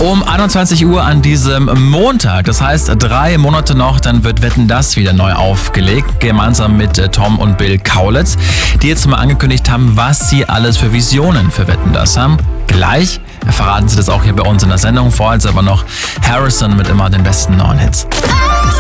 Um 21 Uhr an diesem Montag, das heißt 3 Monate noch, dann wird Wetten, dass wieder neu aufgelegt, gemeinsam mit Tom und Bill Kaulitz, die jetzt mal angekündigt haben, was sie alles für Visionen für Wetten, dass haben. Gleich verraten sie das auch hier bei uns in der Sendung, vorher aber noch Harrison mit immer den besten neuen Hits.